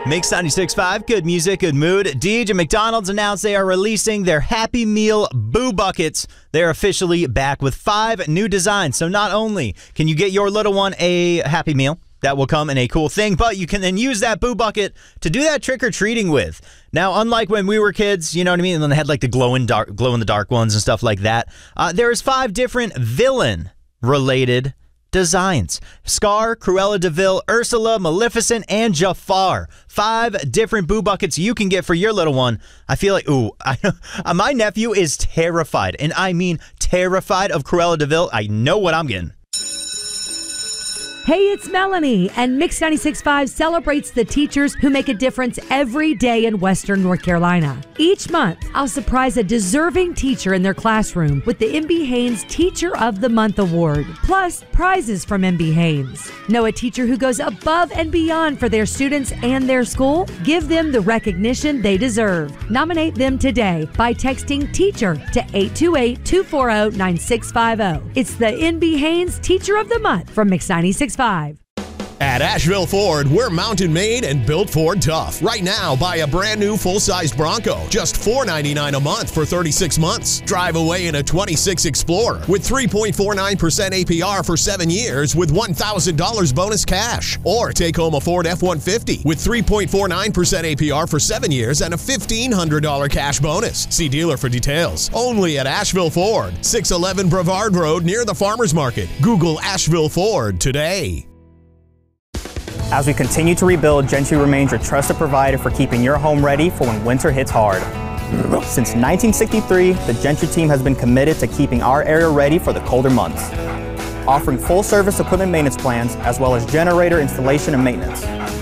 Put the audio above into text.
Mix 96.5, good music, good mood. DJ McDonald's announced they are releasing their Happy Meal Boo Buckets. They're officially back with 5 new designs. So not only can you get your little one a Happy Meal that will come in a cool thing, but you can then use that Boo Bucket to do that trick-or-treating with. Now, unlike when we were kids, you know what I mean? And then they had like the glow-in-the-dark ones and stuff like that. There's 5 different villain-related designs. Scar, Cruella de Vil, Ursula, Maleficent, and Jafar. 5 different Boo Buckets you can get for your little one. I feel like, my nephew is terrified, and I mean terrified of Cruella de Vil. I know what I'm getting. Hey, it's Melanie, and Mix 96.5 celebrates the teachers who make a difference every day in Western North Carolina. Each month, I'll surprise a deserving teacher in their classroom with the MB Haynes Teacher of the Month Award, plus prizes from MB Haynes. Know a teacher who goes above and beyond for their students and their school? Give them the recognition they deserve. Nominate them today by texting TEACHER to 828-240-9650. It's the MB Haynes Teacher of the Month from Mix 96.5. At Asheville Ford, we're mountain made and built Ford tough. Right now, buy a brand new full-size Bronco, just $499 a month for 36 months. Drive away in a 26 Explorer with 3.49% APR for 7 years with $1,000 bonus cash. Or take home a Ford F-150 with 3.49% APR for 7 years and a $1,500 cash bonus. See dealer for details. Only at Asheville Ford, 611 Brevard Road near the Farmers Market. Google Asheville Ford today. As we continue to rebuild, Gentry remains your trusted provider for keeping your home ready for when winter hits hard. Since 1963, the Gentry team has been committed to keeping our area ready for the colder months, offering full-service equipment maintenance plans as well as generator installation and maintenance.